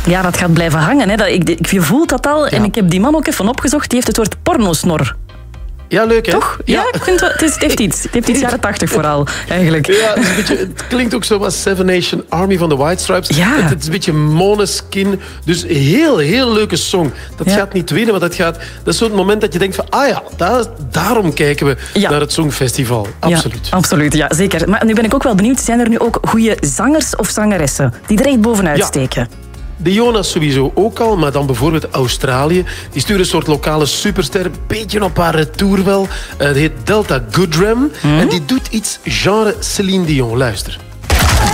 Ja, dat gaat blijven hangen. Hè. Je voelt dat al. Ja. En ik heb die man ook even opgezocht. Die heeft het woord pornosnor. Ja, leuk, hè? Toch? Ja, ik vind het heeft iets. Het heeft iets jaren 80 vooral, eigenlijk. Ja, het klinkt ook zo als Seven Nation Army van de White Stripes. Ja. Het is een beetje Måneskin. Dus heel, heel leuke song. Dat gaat niet winnen, maar dat is zo'n moment dat je denkt van... daarom kijken we naar het Songfestival. Absoluut. Ja, absoluut, ja, zeker. Maar nu ben ik ook wel benieuwd, zijn er nu ook goede zangers of zangeressen die er echt bovenuit steken? De Jonas sowieso ook al, maar dan bijvoorbeeld Australië. Die sturen een soort lokale superster, een beetje op haar retour wel. Dat heet Delta Goodrem. En die doet iets genre Céline Dion. Luister.